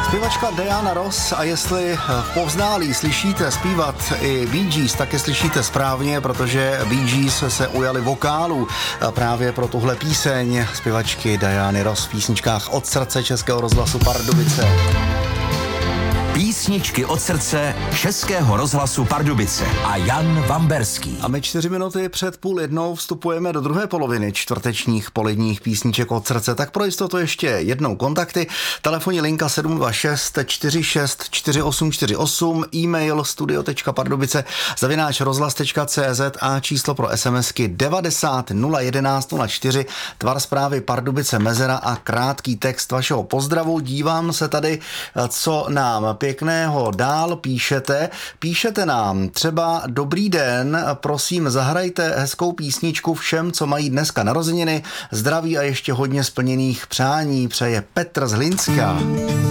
Zpěvačka Diana Ross, a jestli v Povzdálí slyšíte zpívat i Bee Gees, tak je slyšíte správně, protože Bee Gees se ujali vokálu právě pro tuhle píseň zpěvačky Diany Ross v písničkách Od srdce Českého rozhlasu Pardubice. Písničky od srdce Českého rozhlasu Pardubice a Jan Vamberský. A my 4 minuty před 12:30 vstupujeme do druhé poloviny čtvrtečních poledních písniček od srdce. Tak pro jistotu ještě jednou kontakty. Telefonní linka 726 46 4848, e-mail studio.pardubice@rozhlas.cz a číslo pro SMSky 90 011 04, tvar zprávy Pardubice Mezera a krátký text vašeho pozdravu. Dívám se tady, co nám pěkného dál píšete. Píšete nám třeba: dobrý den, prosím zahrajte hezkou písničku všem, co mají dneska narozeniny. Zdraví a ještě hodně splněných přání přeje Petr z Hlinska.